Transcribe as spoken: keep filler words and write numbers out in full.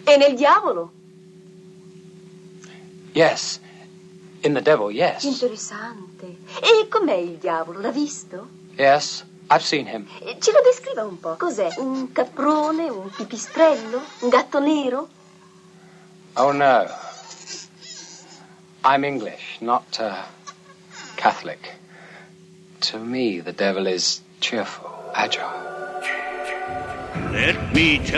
E nel diavolo? Yes. In the devil, yes. Interessante. E com'è il diavolo? L'ha visto? Yes, I've seen him. Ce lo descriva un po'. Cos'è? Un caprone? Un pipistrello? Un gatto nero? Oh, no. I'm English, not uh, Catholic. To me, the devil is cheerful, agile. Let me tell